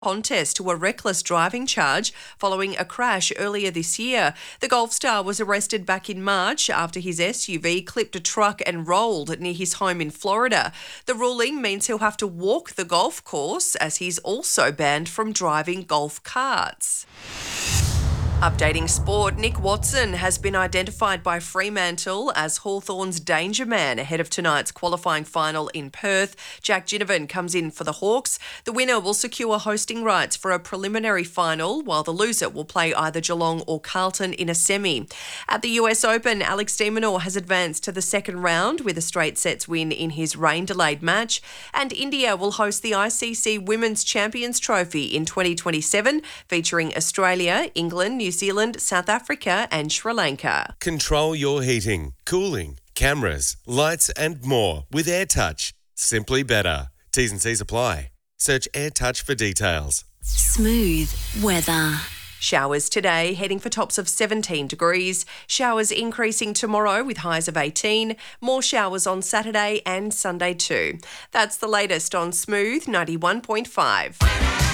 contest to a reckless driving charge following a crash earlier this year. The golf star was arrested back in March after his SUV clipped a truck and rolled near his home in Florida. The ruling means he'll have to walk the golf course, as he's also banned from driving golf carts. Updating sport, Nick Watson has been identified by Fremantle as Hawthorn's danger man ahead of tonight's qualifying final in Perth. Jack Ginnivan comes in for the Hawks. The winner will secure hosting rights for a preliminary final, while the loser will play either Geelong or Carlton in a semi. At the US Open, Alex de Minaur has advanced to the second round with a straight sets win in his rain-delayed match. And India will host the ICC Women's Champions Trophy in 2027, featuring Australia, England, New Zealand, South Africa and Sri Lanka. Control your heating, cooling, cameras, lights and more with AirTouch. Simply better. T's and C's apply. Search AirTouch for details. Smooth weather. Showers today, heading for tops of 17 degrees. Showers increasing tomorrow with highs of 18. More showers on Saturday and Sunday too. That's the latest on Smooth 91.5.